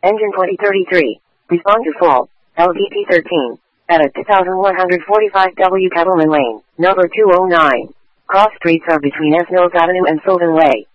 Engine 2033. Respond to fault. LVP 13. At a 2145 W Cattleman Lane, number 209. Cross streets are between S. Mills Avenue and Sylvan Way.